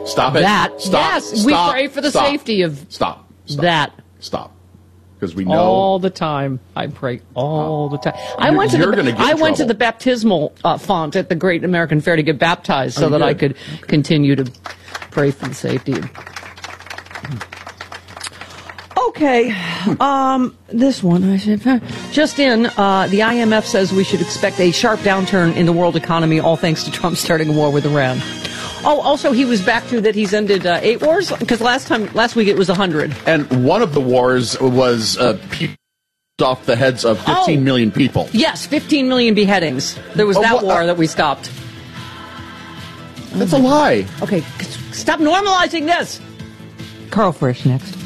Stop it. That. Stop. Yes, Stop. we pray for the Stop. safety of Stop. Stop. that. Stop. Because we know all the time. I pray all the time. I went you're gonna get in to trouble. the baptismal font at the Great American Fair to get baptized so that I could continue to pray for the safety. Okay, this one, just in, the IMF says we should expect a sharp downturn in the world economy, all thanks to Trump starting a war with Iran. Oh, also, he was back to that he's ended 8 wars, because last week it was 100. And one of the wars was off the heads of 15 million people. Yes, 15 million beheadings. There was that war that we stopped. That's a lie. Okay, stop normalizing this. Carl Frisch next.